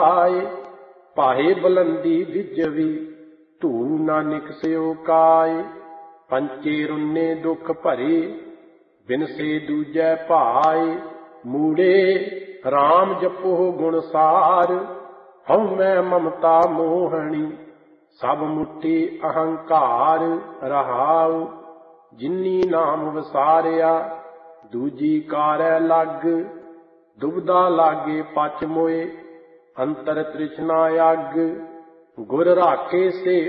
ਆਏ। ਭਾਏ ਬੁਲੰਦੀ ਵਿਜਵੀ ਧੂ ਨਾ ਨਿਕਸਿਓ ਕਾਏ। ਪੰਚੇ ਰੁੰਨੇ ਦੁੱਖ ਭਰੇ ਬਿਨਸੇ ਦੂਜੈ ਭਾਏ। ਮੂੜੇ ਰਾਮ ਜਪੋ ਗੁਣ ਸਾਰ ਹਉਮੈ ਮਮਤਾ ਮੋਹਣੀ ਸਭ ਮੁੱਠੀ ਅਹੰਕਾਰ ਰਹਾਉ। ਜਿਨੀ ਨਾਮ ਵਸਾਰਿਆ ਦੂਜੀ ਕਾਰੈ ਲੱਗ। ਦੁਬਦਾ ਲਾਗੇ ਪਚ ਮੋਏ ਅੰਤਰ ਤ੍ਰਿਸ਼ਨਾ ਅੱਗ। ਗੁਰ ਰਾਖੇ ਸੇ